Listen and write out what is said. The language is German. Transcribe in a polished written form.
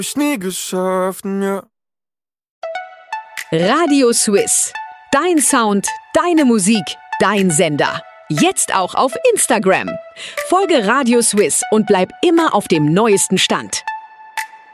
ich nie geschafft, ja. Radio Swiss. Dein Sound, deine Musik, dein Sender. Jetzt auch auf Instagram. Folge Radio Swiss und bleib immer auf dem neuesten Stand.